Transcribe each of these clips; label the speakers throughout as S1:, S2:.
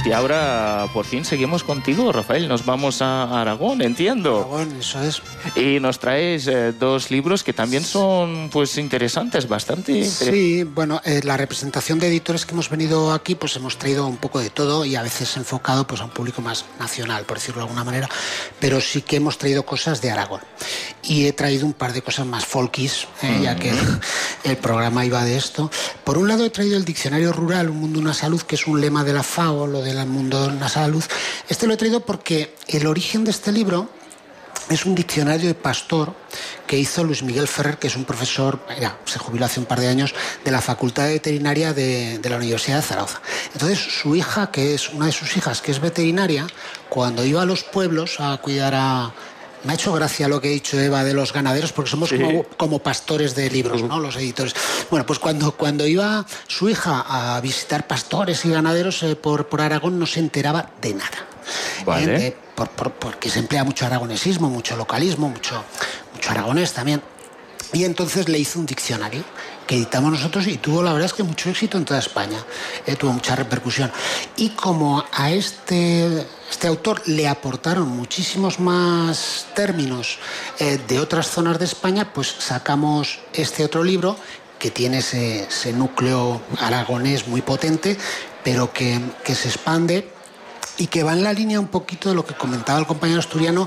S1: Y ahora por fin seguimos contigo, Rafael. Nos vamos a Aragón, entiendo.
S2: Aragón, eso es.
S1: Y nos traes dos libros que también son pues interesantes, bastante.
S2: Sí, bueno, la representación de editores que hemos venido aquí, pues hemos traído un poco de todo y a veces enfocado pues a un público más nacional, por decirlo de alguna manera, pero sí que hemos traído cosas de Aragón. Y he traído un par de cosas más folkis, ya que el programa iba de esto. Por un lado he traído el Diccionario Rural, Un Mundo, una Salud, que es un lema de la FAO, lo del mundo, una salud. Este lo he traído porque el origen de este libro es un diccionario de pastor que hizo Luis Miguel Ferrer, que es un profesor, se jubiló hace un par de años, de la Facultad de Veterinaria de la Universidad de Zaragoza. Entonces su hija, que es una de sus hijas, que es veterinaria, cuando iba a los pueblos a cuidar a... Me ha hecho gracia lo que ha dicho Eva de los ganaderos, porque somos como pastores de libros, ¿no? Los editores. Bueno, pues cuando iba su hija a visitar pastores y ganaderos por Aragón, no se enteraba de nada.
S1: Vale.
S2: Porque se emplea mucho aragonesismo, mucho localismo, mucho aragonés también. Y entonces le hizo un diccionario que editamos nosotros y tuvo, la verdad es que mucho éxito en toda España, tuvo mucha repercusión. Y como a este autor le aportaron muchísimos más términos de otras zonas de España, pues sacamos este otro libro que tiene ese núcleo aragonés muy potente, pero que se expande y que va en la línea un poquito de lo que comentaba el compañero asturiano,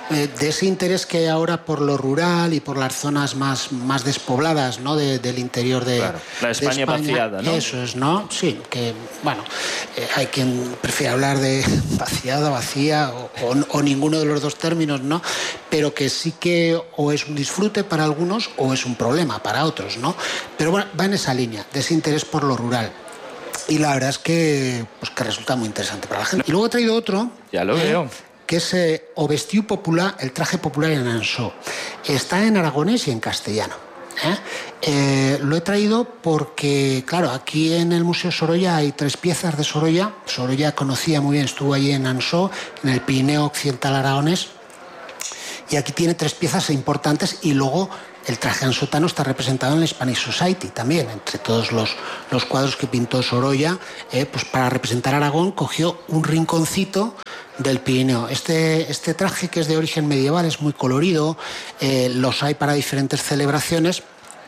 S2: de ese interés que hay ahora por lo rural y por las zonas más despobladas, ¿no? del interior de,
S1: claro, la España vaciada, ¿no?
S2: Eso es, ¿no? Sí, que, bueno, hay quien prefiere hablar de vaciada, vacía o ninguno de los dos términos, ¿no? Pero que sí que o es un disfrute para algunos o es un problema para otros, ¿no? Pero bueno, va en esa línea, de ese interés por lo rural. Y la verdad es que resulta muy interesante para la gente. Y luego he traído otro.
S1: Ya lo veo.
S2: Que es O vestiu popular, el traje popular en Ansó. Está en aragonés y en castellano. Lo he traído porque, claro, aquí en el Museo Sorolla hay 3 piezas de Sorolla. Sorolla conocía muy bien, estuvo allí en Ansó, en el Pirineo Occidental aragonés. Y aquí tiene 3 piezas importantes y luego el traje ansotano está representado en la Spanish Society también, entre todos los cuadros que pintó Sorolla, pues para representar Aragón cogió un rinconcito del Pirineo. Este traje, que es de origen medieval, es muy colorido, los hay para diferentes celebraciones,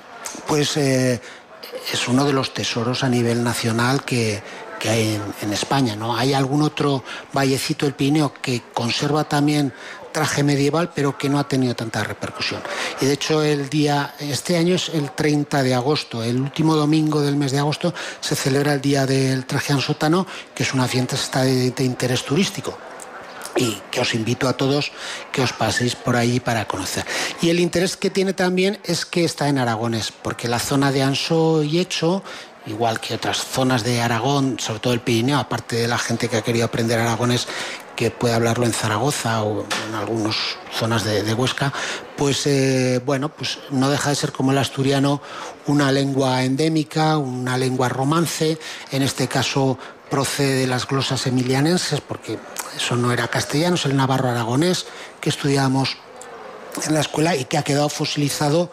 S2: pues es uno de los tesoros a nivel nacional que hay en España, ¿no? Hay algún otro vallecito del Pirineo que conserva también traje medieval, pero que no ha tenido tanta repercusión. Y de hecho este año es el 30 de agosto, el último domingo del mes de agosto se celebra el Día del Traje Ansotano, que es una fiesta de interés turístico. Y que os invito a todos que os paséis por ahí para conocer. Y el interés que tiene también es que está en aragonés, porque la zona de Ansó y Echo, igual que otras zonas de Aragón, sobre todo el Pirineo, aparte de la gente que ha querido aprender aragonés, que puede hablarlo en Zaragoza o en algunas zonas de Huesca, pues pues no deja de ser como el asturiano una lengua endémica, una lengua romance, en este caso procede de las glosas emilianenses, porque eso no era castellano, es el navarro aragonés que estudiábamos en la escuela y que ha quedado fosilizado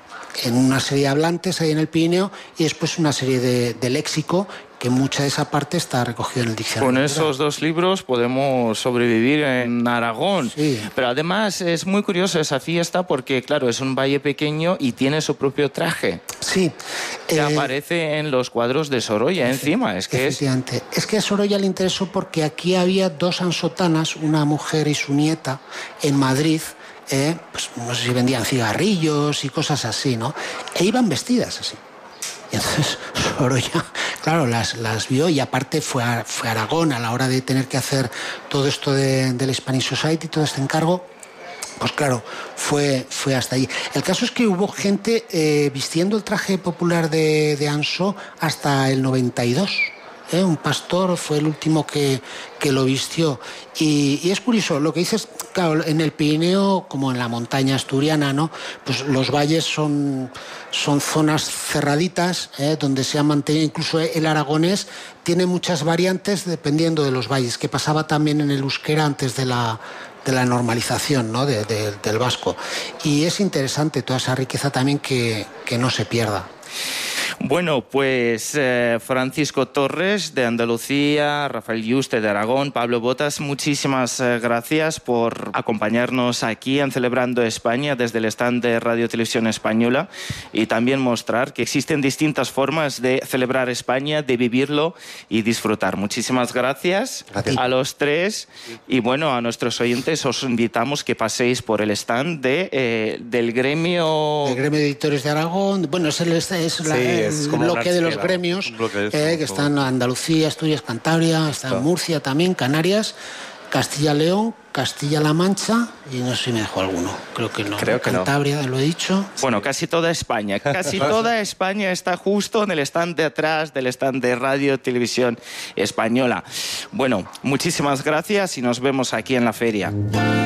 S2: en una serie de hablantes ahí en el Pirineo y después una serie de léxico, que mucha de esa parte está recogida en el diccionario.
S1: Con esos 2 libros podemos sobrevivir en Aragón.
S2: Sí.
S1: Pero además es muy curioso esa fiesta porque, claro, es un valle pequeño y tiene su propio traje.
S2: Sí.
S1: Que aparece en los cuadros de Sorolla encima.
S2: Efectivamente. Es que a Sorolla le interesó porque aquí había 2 ansotanas, una mujer y su nieta, en Madrid. Pues no sé si vendían cigarrillos y cosas así, ¿no? E iban vestidas así. Y entonces Sorolla, claro, las vio y aparte fue a Aragón a la hora de tener que hacer todo esto del Spanish Society, todo este encargo. Pues claro, fue hasta allí. El caso es que hubo gente vistiendo el traje popular de Ansó hasta el 92. Un pastor fue el último que lo vistió. Y es curioso, lo que dices, claro, en el Pirineo, como en la montaña asturiana, ¿no? Pues los valles son zonas cerraditas, donde se ha mantenido, incluso el aragonés tiene muchas variantes dependiendo de los valles, que pasaba también en el euskera antes de la normalización, ¿no? del vasco. Y es interesante toda esa riqueza también que no se pierda.
S1: Bueno, pues Francisco Torres de Andalucía, Rafael Yuste de Aragón, Pablo Botas, muchísimas gracias por acompañarnos aquí en Celebrando España desde el stand de Radio Televisión Española y también mostrar que existen distintas formas de celebrar España, de vivirlo y disfrutar. Muchísimas gracias a los tres y bueno, a nuestros oyentes os invitamos que paséis por el stand del gremio...
S2: El gremio de editores de Aragón. Bueno, es el bloque de los gremios que están en Andalucía, Asturias, Cantabria, está en Murcia también, Canarias, Castilla-León, Castilla-La Mancha y no sé si me dejo alguno. Creo que no. Cantabria, lo he dicho.
S1: Bueno, casi toda España. Casi toda España está justo en el stand de atrás del stand de Radio Televisión Española. Bueno, muchísimas gracias y nos vemos aquí en la feria.